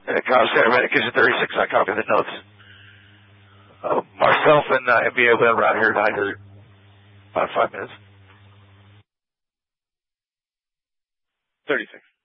Kyle Sandman, Kitchen 36, I copy the notes. Myself and NBA went around here tonight for about 5 minutes. 36.